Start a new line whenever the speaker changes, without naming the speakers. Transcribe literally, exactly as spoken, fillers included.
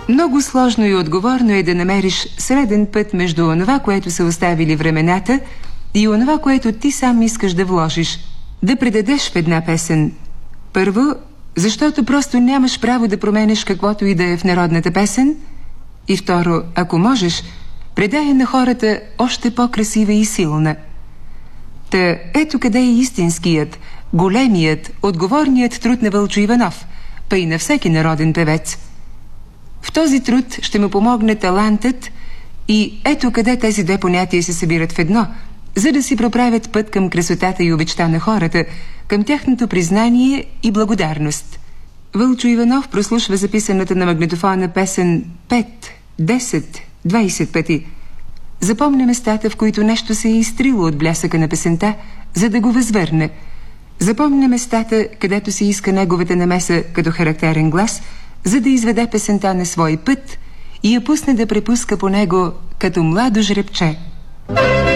Много сложно и отговорно е да намериш среден път между онова, което са оставили времената, и онова, което ти сам искаш да вложиш, да предадеш в една песен. Първо, защото просто нямаш право да променеш каквото и да е в народната песен. И второ, ако можеш, предай на хората още по-красива и силна. Та ето къде е истинският, големият, отговорният труд на Вълчо Иванов, па и на всеки народен певец. В този труд ще му помогне талантът и ето къде тези две понятия се събират в едно, за да си проправят път към красотата и обичта на хората, към тяхното признание и благодарност. Вълчо Иванов прослушва записаната на магнитофона песен пет, десет, двайсет пъти. Запомня местата, в които нещо се е изтрило от блясъка на песента, за да го възвърне. Запомня местата, където се иска неговата намеса като характерен глас, за да изведе песента на свой път и я пусне да препуска по него като младо жребче.